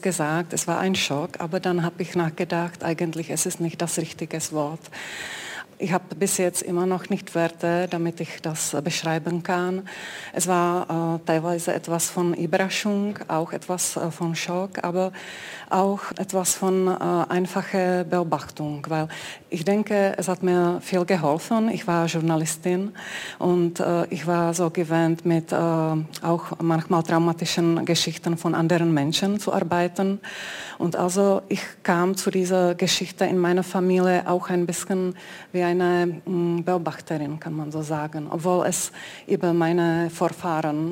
gesagt, es war ein Schock, aber dann habe ich nachgedacht, eigentlich ist es nicht das richtige Wort. Ich habe bis jetzt immer noch nicht Wörter, damit ich das beschreiben kann. Es war teilweise etwas von Überraschung, auch etwas von Schock, aber auch etwas von einfacher Beobachtung, weil ich denke, es hat mir viel geholfen. Ich war Journalistin und ich war so gewöhnt, mit auch manchmal traumatischen Geschichten von anderen Menschen zu arbeiten. Und also ich kam zu dieser Geschichte in meiner Familie auch ein bisschen wie eine Beobachterin, kann man so sagen, obwohl es über meine Vorfahren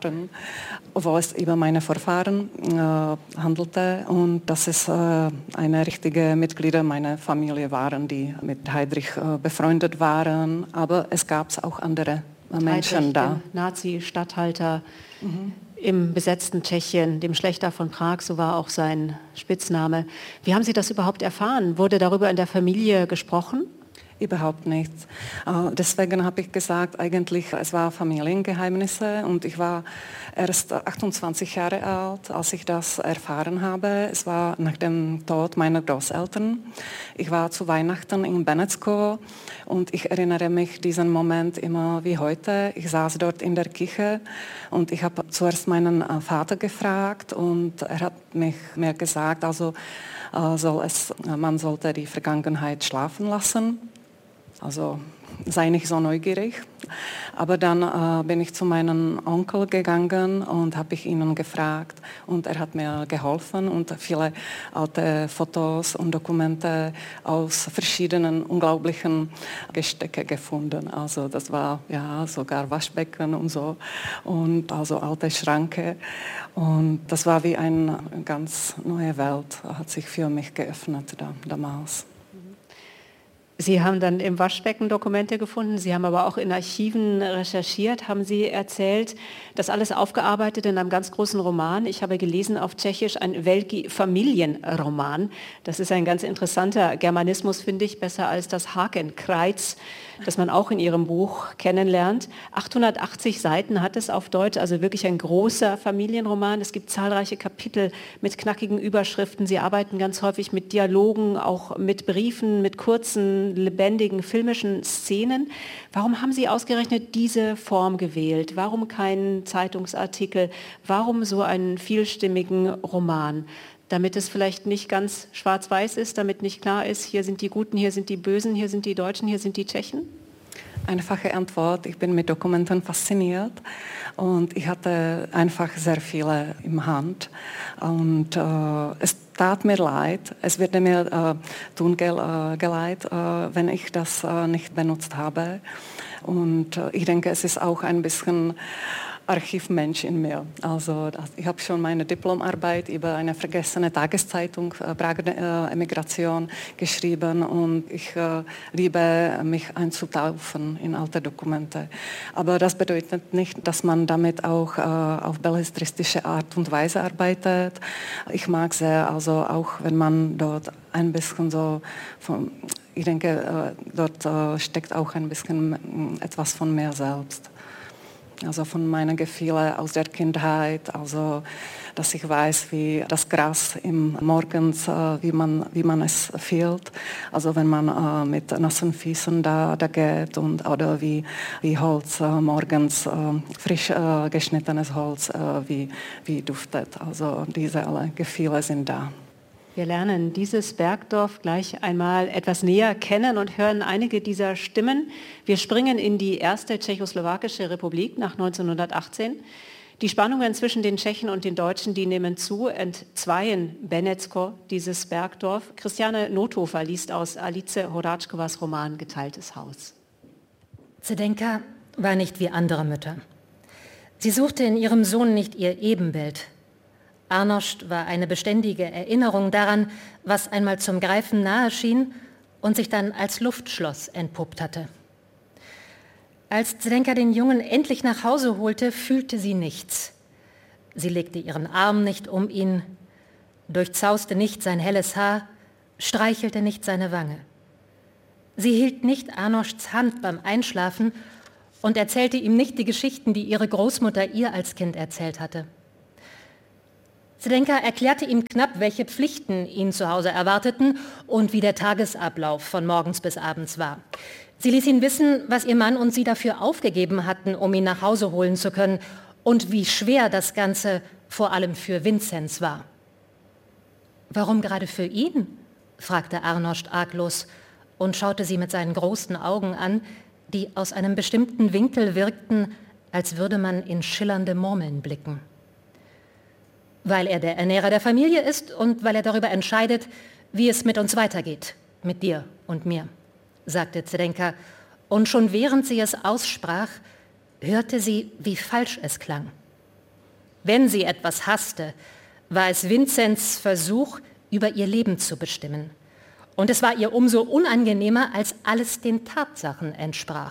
handelte und dass es eine richtige Mitglieder meiner Familie waren, die mit Heydrich befreundet waren, aber es gab auch andere Menschen Heydrich, da. dem Nazi-Statthalter im besetzten Tschechien, dem Schlächter von Prag, so war auch sein Spitzname. Wie haben Sie das überhaupt erfahren? Wurde darüber in der Familie gesprochen? Überhaupt nichts. Deswegen habe ich gesagt, eigentlich, es war Familiengeheimnisse und ich war erst 28 Jahre alt, als ich das erfahren habe. Es war nach dem Tod meiner Großeltern. Ich war zu Weihnachten in Benecko und ich erinnere mich diesen Moment immer wie heute. Ich saß dort in der Kirche und ich habe zuerst meinen Vater gefragt und er hat mir gesagt, also man sollte die Vergangenheit schlafen lassen. Also sei nicht so neugierig. Aber dann bin ich zu meinem Onkel gegangen und habe ich ihn gefragt und er hat mir geholfen und viele alte Fotos und Dokumente aus verschiedenen unglaublichen Gestecke gefunden. Also das war ja sogar Waschbecken und so und also alte Schranke und das war wie eine ganz neue Welt, hat sich für mich geöffnet damals. Sie haben dann im Waschbecken Dokumente gefunden, Sie haben aber auch in Archiven recherchiert, haben Sie erzählt, das alles aufgearbeitet in einem ganz großen Roman. Ich habe gelesen auf Tschechisch, ein Velký-Familienroman. Das ist ein ganz interessanter Germanismus, finde ich, besser als das Hakenkreuz, das man auch in Ihrem Buch kennenlernt. 880 Seiten hat es auf Deutsch, also wirklich ein großer Familienroman. Es gibt zahlreiche Kapitel mit knackigen Überschriften. Sie arbeiten ganz häufig mit Dialogen, auch mit Briefen, mit kurzen, lebendigen, filmischen Szenen. Warum haben Sie ausgerechnet diese Form gewählt? Warum keinen Zeitungsartikel? Warum so einen vielstimmigen Roman? Damit es vielleicht nicht ganz schwarz-weiß ist, damit nicht klar ist, hier sind die Guten, hier sind die Bösen, hier sind die Deutschen, hier sind die Tschechen? Einfache Antwort, ich bin mit Dokumenten fasziniert und ich hatte einfach sehr viele im Hand und es tat mir leid, es würde mir tun geleid, wenn ich das nicht benutzt habe und ich denke, es ist auch ein bisschen Archivmensch in mir. Also ich habe schon meine Diplomarbeit über eine vergessene Tageszeitung Prager Emigration geschrieben und ich liebe mich einzutauchen in alte Dokumente. Aber das bedeutet nicht, dass man damit auch auf belletristische Art und Weise arbeitet. Ich mag sehr, also auch wenn man dort ein bisschen so ich denke, dort steckt auch ein bisschen etwas von mir selbst. Also von meinen Gefühlen aus der Kindheit, also dass ich weiß, wie das Gras im Morgens, wie man es fühlt, also wenn man mit nassen Füßen da geht oder wie Holz morgens, frisch geschnittenes Holz, wie duftet. Also diese alle Gefühle sind da. Wir lernen dieses Bergdorf gleich einmal etwas näher kennen und hören einige dieser Stimmen. Wir springen in die erste tschechoslowakische Republik nach 1918. Die Spannungen zwischen den Tschechen und den Deutschen, die nehmen zu, entzweien Benecko, dieses Bergdorf. Christiane Nothofer liest aus Alice Horáčkovas Roman Geteiltes Haus. Zdenka war nicht wie andere Mütter. Sie suchte in ihrem Sohn nicht ihr Ebenbild. Arnošt war eine beständige Erinnerung daran, was einmal zum Greifen nahe schien und sich dann als Luftschloss entpuppt hatte. Als Zdenka den Jungen endlich nach Hause holte, fühlte sie nichts. Sie legte ihren Arm nicht um ihn, durchzauste nicht sein helles Haar, streichelte nicht seine Wange. Sie hielt nicht Arnošts Hand beim Einschlafen und erzählte ihm nicht die Geschichten, die ihre Großmutter ihr als Kind erzählt hatte. Zdenka erklärte ihm knapp, welche Pflichten ihn zu Hause erwarteten und wie der Tagesablauf von morgens bis abends war. Sie ließ ihn wissen, was ihr Mann und sie dafür aufgegeben hatten, um ihn nach Hause holen zu können und wie schwer das Ganze vor allem für Vinzenz war. »Warum gerade für ihn?« fragte Arnost arglos und schaute sie mit seinen großen Augen an, die aus einem bestimmten Winkel wirkten, als würde man in schillernde Murmeln blicken. »Weil er der Ernährer der Familie ist und weil er darüber entscheidet, wie es mit uns weitergeht, mit dir und mir«, sagte Zdenka, und schon während sie es aussprach, hörte sie, wie falsch es klang. Wenn sie etwas hasste, war es Vinzenz Versuch, über ihr Leben zu bestimmen. Und es war ihr umso unangenehmer, als alles den Tatsachen entsprach.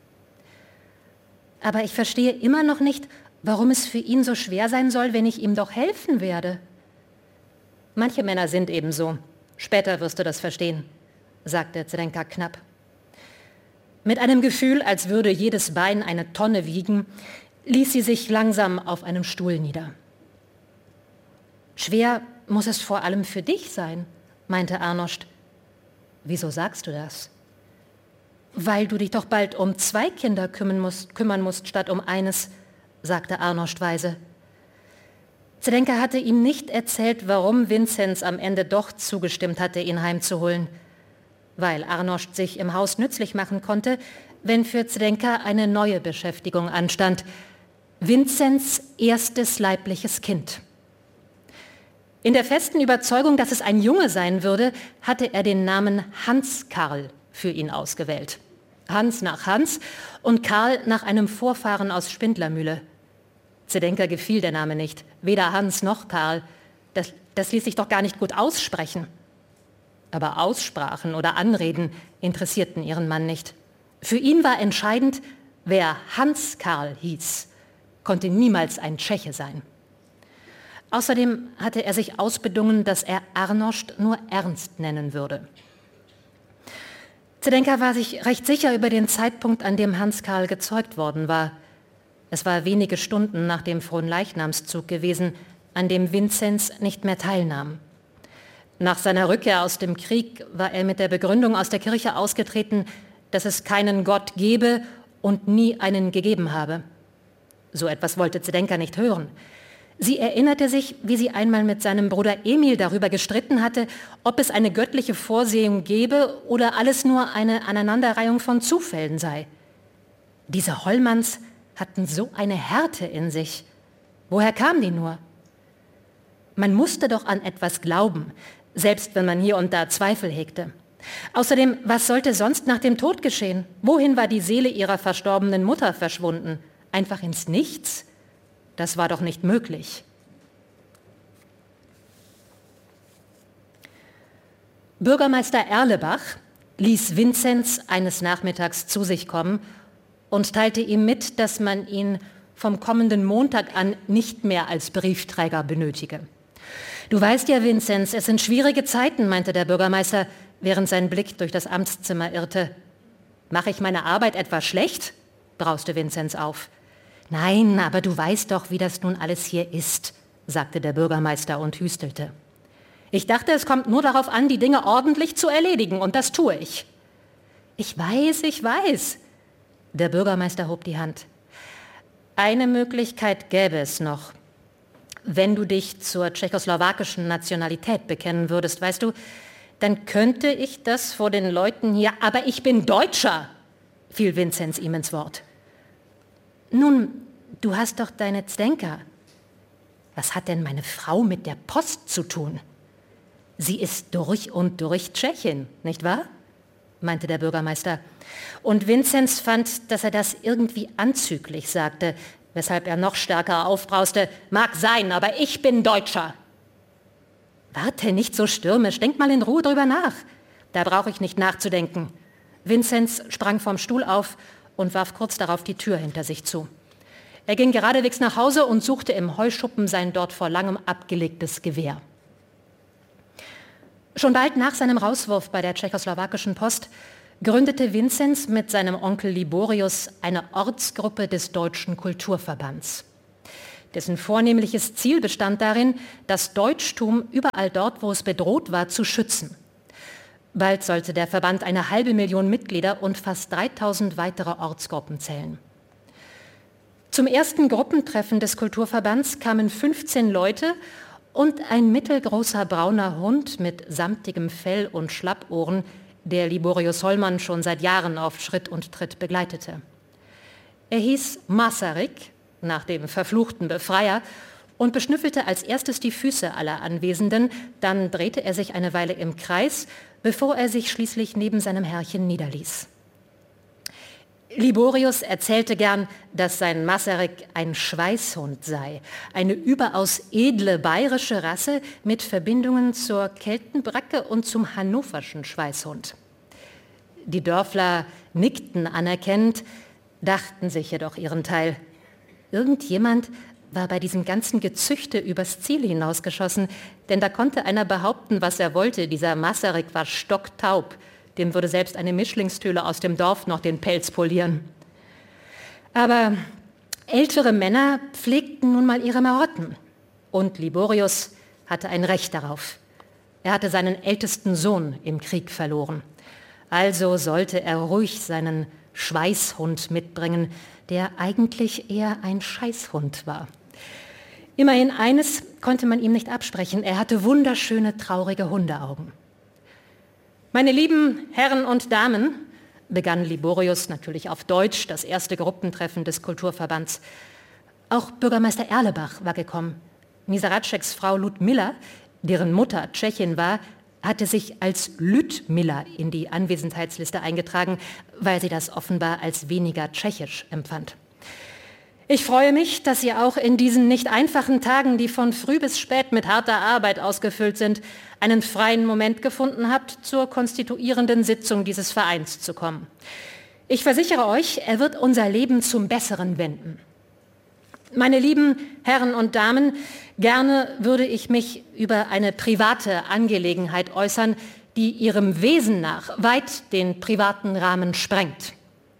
»Aber ich verstehe immer noch nicht, warum es für ihn so schwer sein soll, wenn ich ihm doch helfen werde.« »Manche Männer sind ebenso. Später wirst du das verstehen«, sagte Zdenka knapp. Mit einem Gefühl, als würde jedes Bein eine Tonne wiegen, ließ sie sich langsam auf einem Stuhl nieder. »Schwer muss es vor allem für dich sein«, meinte Arnost. »Wieso sagst du das?« »Weil du dich doch bald um 2 Kinder kümmern musst statt um eines«, sagte Arnost weise. Zdenka hatte ihm nicht erzählt, warum Vinzenz am Ende doch zugestimmt hatte, ihn heimzuholen. Weil Arnost sich im Haus nützlich machen konnte, wenn für Zdenka eine neue Beschäftigung anstand. Vinzenz erstes leibliches Kind. In der festen Überzeugung, dass es ein Junge sein würde, hatte er den Namen Hans Karl für ihn ausgewählt. Hans nach Hans und Karl nach einem Vorfahren aus Spindlermühle. Zdenka gefiel der Name nicht, weder Hans noch Karl. Das ließ sich doch gar nicht gut aussprechen. Aber Aussprachen oder Anreden interessierten ihren Mann nicht. Für ihn war entscheidend, wer Hans Karl hieß, konnte niemals ein Tscheche sein. Außerdem hatte er sich ausbedungen, dass er Arnost nur Ernst nennen würde. Zdenka war sich recht sicher über den Zeitpunkt, an dem Hans Karl gezeugt worden war. Es war wenige Stunden nach dem Fronleichnamszug gewesen, an dem Vinzenz nicht mehr teilnahm. Nach seiner Rückkehr aus dem Krieg war er mit der Begründung aus der Kirche ausgetreten, dass es keinen Gott gebe und nie einen gegeben habe. So etwas wollte Zdenka nicht hören. Sie erinnerte sich, wie sie einmal mit seinem Bruder Emil darüber gestritten hatte, ob es eine göttliche Vorsehung gebe oder alles nur eine Aneinanderreihung von Zufällen sei. Diese Hollmanns hatten so eine Härte in sich. Woher kam die nur? Man musste doch an etwas glauben, selbst wenn man hier und da Zweifel hegte. Außerdem, was sollte sonst nach dem Tod geschehen? Wohin war die Seele ihrer verstorbenen Mutter verschwunden? Einfach ins Nichts? Das war doch nicht möglich. Bürgermeister Erlebach ließ Vinzenz eines Nachmittags zu sich kommen und teilte ihm mit, dass man ihn vom kommenden Montag an nicht mehr als Briefträger benötige. »Du weißt ja, Vinzenz, es sind schwierige Zeiten«, meinte der Bürgermeister, während sein Blick durch das Amtszimmer irrte. »Mache ich meine Arbeit etwa schlecht?«, brauste Vinzenz auf. »Nein, aber du weißt doch, wie das nun alles hier ist«, sagte der Bürgermeister und hüstelte. »Ich dachte, es kommt nur darauf an, die Dinge ordentlich zu erledigen, und das tue ich.« Ich weiß.« Der Bürgermeister hob die Hand. »Eine Möglichkeit gäbe es noch. Wenn du dich zur tschechoslowakischen Nationalität bekennen würdest, weißt du, dann könnte ich das vor den Leuten hier...« »Aber ich bin Deutscher«, fiel Vinzenz ihm ins Wort. »Nun, du hast doch deine Zdenka. Was hat denn meine Frau mit der Post zu tun? Sie ist durch und durch Tschechin, nicht wahr?«, meinte der Bürgermeister. Und Vinzenz fand, dass er das irgendwie anzüglich sagte, weshalb er noch stärker aufbrauste. »Mag sein, aber ich bin Deutscher.« »Warte, nicht so stürmisch, denk mal in Ruhe drüber nach. Da brauche ich nicht nachzudenken.« Vinzenz sprang vom Stuhl auf und warf kurz darauf die Tür hinter sich zu. Er ging geradewegs nach Hause und suchte im Heuschuppen sein dort vor langem abgelegtes Gewehr. Schon bald nach seinem Rauswurf bei der tschechoslowakischen Post gründete Vinzenz mit seinem Onkel Liborius eine Ortsgruppe des Deutschen Kulturverbands. dessen vornehmliches Ziel bestand darin, das Deutschtum überall dort, wo es bedroht war, zu schützen. Bald sollte der Verband eine halbe Million Mitglieder und fast 3000 weitere Ortsgruppen zählen. Zum ersten Gruppentreffen des Kulturverbands kamen 15 Leute und ein mittelgroßer brauner Hund mit samtigem Fell und Schlappohren, der Liborius Hollmann schon seit Jahren auf Schritt und Tritt begleitete. Er hieß Masaryk, nach dem verfluchten Befreier, und beschnüffelte als erstes die Füße aller Anwesenden, dann drehte er sich eine Weile im Kreis, bevor er sich schließlich neben seinem Herrchen niederließ. Liborius erzählte gern, dass sein Masaryk ein Schweißhund sei, eine überaus edle bayerische Rasse mit Verbindungen zur Keltenbracke und zum hannoverschen Schweißhund. Die Dörfler nickten anerkennend, dachten sich jedoch ihren Teil. Irgendjemand war bei diesem ganzen Gezüchte übers Ziel hinausgeschossen, denn da konnte einer behaupten, was er wollte, dieser Masaryk war stocktaub. Dem würde selbst eine Mischlingstüle aus dem Dorf noch den Pelz polieren. Aber ältere Männer pflegten nun mal ihre Marotten. Und Liborius hatte ein Recht darauf. Er hatte seinen ältesten Sohn im Krieg verloren. Also sollte er ruhig seinen Schweißhund mitbringen, der eigentlich eher ein Scheißhund war. Immerhin eines konnte man ihm nicht absprechen. Er hatte wunderschöne, traurige Hundeaugen. Meine lieben Herren und Damen, begann Liborius natürlich auf Deutsch, das erste Gruppentreffen des Kulturverbands. Auch Bürgermeister Erlebach war gekommen. Misaraceks Frau Ludmilla, deren Mutter Tschechin war, hatte sich als Lüdmilla in die Anwesenheitsliste eingetragen, weil sie das offenbar als weniger tschechisch empfand. Ich freue mich, dass ihr auch in diesen nicht einfachen Tagen, die von früh bis spät mit harter Arbeit ausgefüllt sind, einen freien Moment gefunden habt, zur konstituierenden Sitzung dieses Vereins zu kommen. Ich versichere euch, er wird unser Leben zum Besseren wenden. Meine lieben Herren und Damen, gerne würde ich mich über eine private Angelegenheit äußern, die ihrem Wesen nach weit den privaten Rahmen sprengt.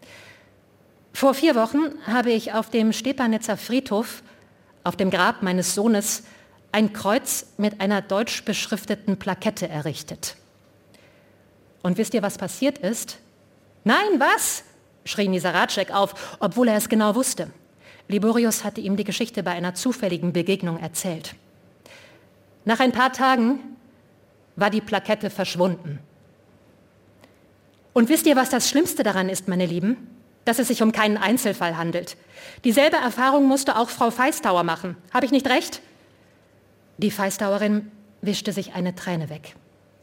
Vor 4 Wochen habe ich auf dem Stepanitzer Friedhof, auf dem Grab meines Sohnes, ein Kreuz mit einer deutsch beschrifteten Plakette errichtet. Und wisst ihr, was passiert ist? Nein, was? Schrie Misaracek auf, obwohl er es genau wusste. Liborius hatte ihm die Geschichte bei einer zufälligen Begegnung erzählt. Nach ein paar Tagen war die Plakette verschwunden. Und wisst ihr, was das Schlimmste daran ist, meine Lieben? Dass es sich um keinen Einzelfall handelt. Dieselbe Erfahrung musste auch Frau Feistauer machen. Habe ich nicht recht? Die Feistauerin wischte sich eine Träne weg.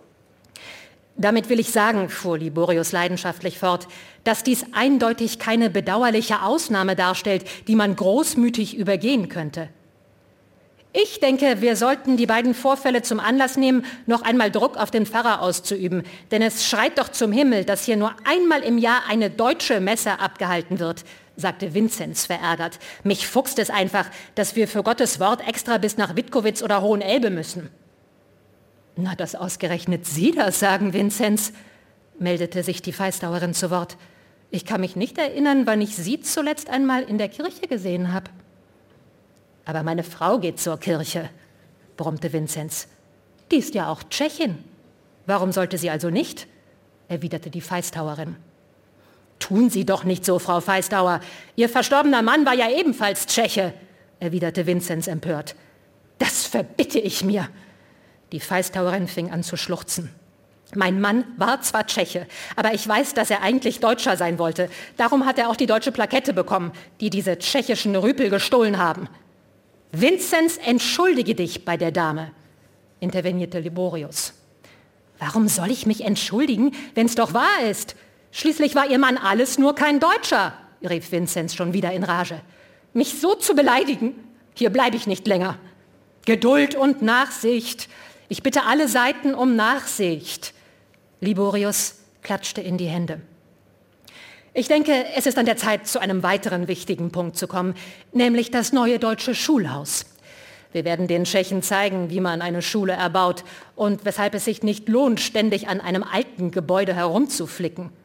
Damit will ich sagen, fuhr Liborius leidenschaftlich fort, dass dies eindeutig keine bedauerliche Ausnahme darstellt, die man großmütig übergehen könnte. Ich denke, wir sollten die beiden Vorfälle zum Anlass nehmen, noch einmal Druck auf den Pfarrer auszuüben. Denn es schreit doch zum Himmel, dass hier nur einmal im Jahr eine deutsche Messe abgehalten wird, sagte Vinzenz verärgert. Mich fuchst es einfach, dass wir für Gottes Wort extra bis nach Wittkowitz oder Hohenelbe müssen. Na, dass ausgerechnet Sie das sagen, Vinzenz, meldete sich die Feistauerin zu Wort. Ich kann mich nicht erinnern, wann ich Sie zuletzt einmal in der Kirche gesehen habe. Aber meine Frau geht zur Kirche, brummte Vinzenz. Die ist ja auch Tschechin. Warum sollte sie also nicht? Erwiderte die Feistauerin. Tun Sie doch nicht so, Frau Feistauer. Ihr verstorbener Mann war ja ebenfalls Tscheche, erwiderte Vinzenz empört. Das verbitte ich mir. Die Feistauerin fing an zu schluchzen. Mein Mann war zwar Tscheche, aber ich weiß, dass er eigentlich Deutscher sein wollte. Darum hat er auch die deutsche Plakette bekommen, die diese tschechischen Rüpel gestohlen haben. Vinzenz, entschuldige dich bei der Dame, intervenierte Liborius. Warum soll ich mich entschuldigen, wenn es doch wahr ist? Schließlich war ihr Mann alles nur kein Deutscher, rief Vinzenz schon wieder in Rage. Mich so zu beleidigen? Hier bleibe ich nicht länger. Geduld und Nachsicht. Ich bitte alle Seiten um Nachsicht. Liborius klatschte in die Hände. Ich denke, es ist an der Zeit, zu einem weiteren wichtigen Punkt zu kommen, nämlich das neue deutsche Schulhaus. Wir werden den Tschechen zeigen, wie man eine Schule erbaut und weshalb es sich nicht lohnt, ständig an einem alten Gebäude herumzuflicken.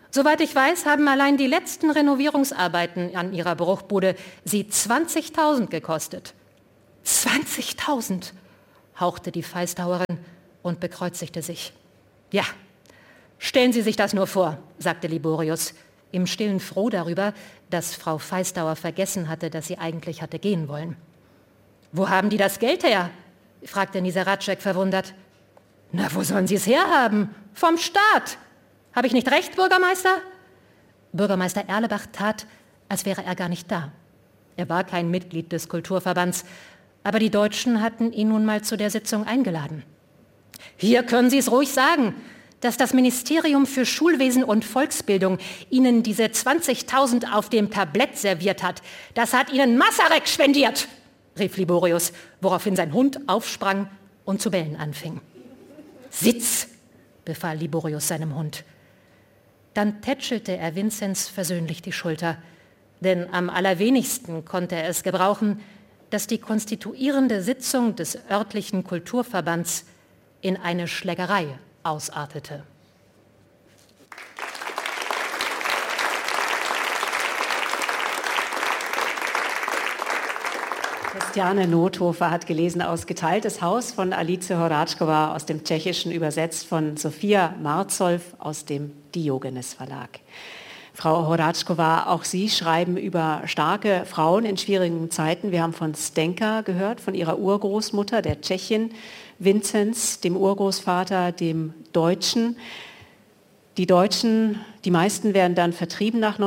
Soweit ich weiß, haben allein die letzten Renovierungsarbeiten an ihrer Bruchbude sie 20.000 gekostet. 20.000, hauchte die Feistauerin und bekreuzigte sich. Ja, stellen Sie sich das nur vor, sagte Liborius, im Stillen froh darüber, dass Frau Feistauer vergessen hatte, dass sie eigentlich hatte gehen wollen. Wo haben die das Geld her? Fragte Nisaratschek verwundert. Na, wo sollen Sie es herhaben? Vom Staat. Habe ich nicht recht, Bürgermeister? Bürgermeister Erlebach tat, als wäre er gar nicht da. Er war kein Mitglied des Kulturverbands, aber die Deutschen hatten ihn nun mal zu der Sitzung eingeladen. Hier können Sie es ruhig sagen, dass das Ministerium für Schulwesen und Volksbildung Ihnen diese 20.000 auf dem Tablett serviert hat. Das hat Ihnen Masaryk spendiert, rief Liborius, woraufhin sein Hund aufsprang und zu bellen anfing. Sitz, befahl Liborius seinem Hund. Dann tätschelte er Vinzenz versöhnlich die Schulter, denn am allerwenigsten konnte er es gebrauchen, dass die konstituierende Sitzung des örtlichen Kulturverbands in eine Schlägerei ausartete. Christiane Nothofer hat gelesen aus Geteiltes Haus von Alice Horáčková, aus dem Tschechischen übersetzt von Sophia Marzow aus dem Diogenes Verlag. Frau Horáčková, auch Sie schreiben über starke Frauen in schwierigen Zeiten. Wir haben von Zdenka gehört, von ihrer Urgroßmutter, der Tschechin, Vinzenz, dem Urgroßvater, dem Deutschen. Die Deutschen, die meisten werden dann vertrieben nach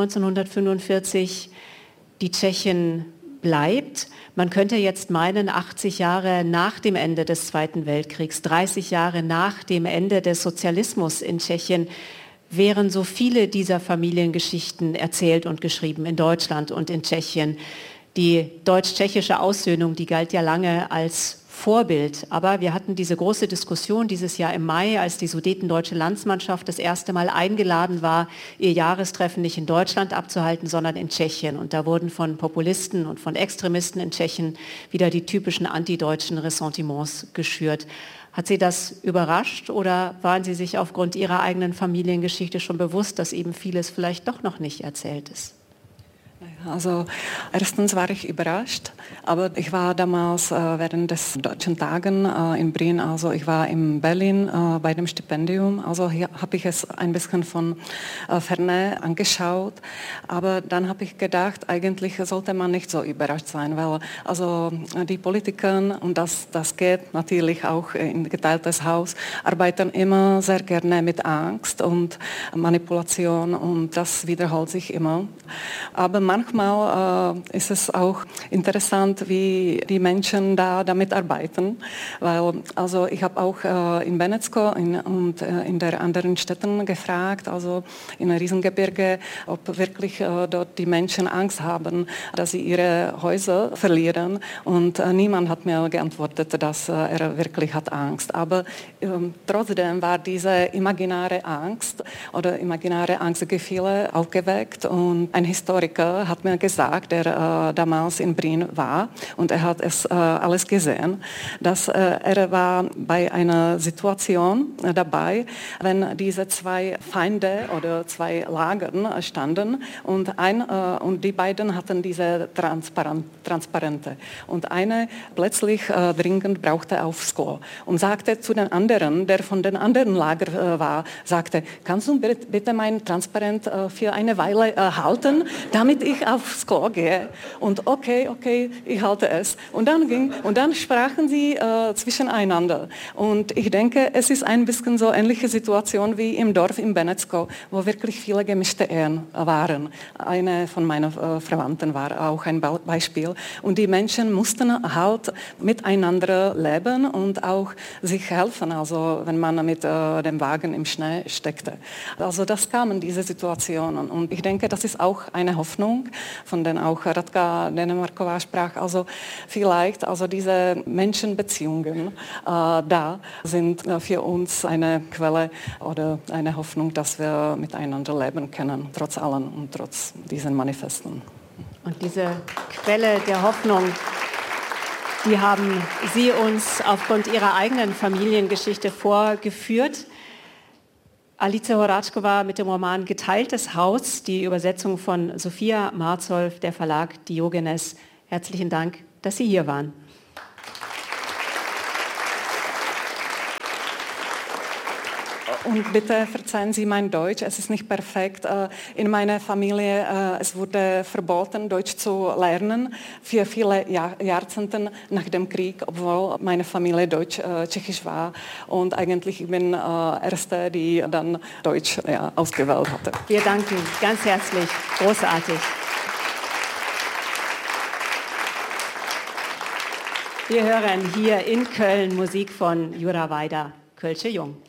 1945. Die Tschechin bleibt. Man könnte jetzt meinen, 80 Jahre nach dem Ende des Zweiten Weltkriegs, 30 Jahre nach dem Ende des Sozialismus in Tschechien, wären so viele dieser Familiengeschichten erzählt und geschrieben in Deutschland und in Tschechien. Die deutsch-tschechische Aussöhnung, die galt ja lange als Vorbild. Aber wir hatten diese große Diskussion dieses Jahr im Mai, als die Sudetendeutsche Landsmannschaft das erste Mal eingeladen war, ihr Jahrestreffen nicht in Deutschland abzuhalten, sondern in Tschechien. Und da wurden von Populisten und von Extremisten in Tschechien wieder die typischen antideutschen Ressentiments geschürt. Hat Sie das überrascht oder waren Sie sich aufgrund Ihrer eigenen Familiengeschichte schon bewusst, dass eben vieles vielleicht doch noch nicht erzählt ist? Also erstens war ich überrascht, aber ich war damals während des Deutschen Tagen in Brünn, also ich war in Berlin bei dem Stipendium, also hier habe ich es ein bisschen von Ferne angeschaut, aber dann habe ich gedacht, eigentlich sollte man nicht so überrascht sein, weil also die Politiker, und das geht natürlich auch in Geteiltes Haus, arbeiten immer sehr gerne mit Angst und Manipulation und das wiederholt sich immer. Aber manchmal ist es auch interessant, wie die Menschen damit arbeiten, weil also ich habe auch in Benecko und in der anderen Städten gefragt, also in Riesengebirge, ob wirklich dort die Menschen Angst haben, dass sie ihre Häuser verlieren, und niemand hat mir geantwortet, dass er wirklich hat Angst. Aber trotzdem war diese imaginäre Angst oder imaginäre Angstgefühle aufgeweckt, und ein Historiker hat mir gesagt, der damals in Brünn war und er hat es alles gesehen, dass er war bei einer Situation dabei, wenn diese zwei Feinde oder zwei Lagern standen und die beiden hatten diese Transparente und eine plötzlich dringend brauchte aufs Klo und sagte zu den anderen, der von den anderen Lager war, sagte, kannst du bitte mein Transparent für eine Weile halten, damit ich aufs Klo gehe? Und okay, ich halte es. Und dann sprachen sie zwischeneinander. Und ich denke, es ist ein bisschen so ähnliche Situation wie im Dorf in Benecko, wo wirklich viele gemischte Ehen waren. Eine von meinen Verwandten war auch ein Beispiel. Und die Menschen mussten halt miteinander leben und auch sich helfen, also wenn man mit dem Wagen im Schnee steckte. Also das kamen diese Situationen. Und ich denke, das ist auch eine Hoffnung, von der auch Radka Denemarková sprach. Also vielleicht, also diese Menschenbeziehungen da sind für uns eine Quelle oder eine Hoffnung, dass wir miteinander leben können, trotz allem und trotz diesen Manifesten. Und diese Quelle der Hoffnung, die haben Sie uns aufgrund Ihrer eigenen Familiengeschichte vorgeführt. Alice Horatschkova mit dem Roman Geteiltes Haus, die Übersetzung von Sophia Marzolf, der Verlag Diogenes. Herzlichen Dank, dass Sie hier waren. Und bitte verzeihen Sie mein Deutsch, es ist nicht perfekt. In meiner Familie es wurde verboten, Deutsch zu lernen für viele Jahrzehnte nach dem Krieg, obwohl meine Familie deutsch-tschechisch war. Und eigentlich ich bin Erste, die dann Deutsch ausgewählt hatte. Wir danken ganz herzlich, großartig. Wir hören hier in Köln Musik von Jura Weida, Kölsche Jung.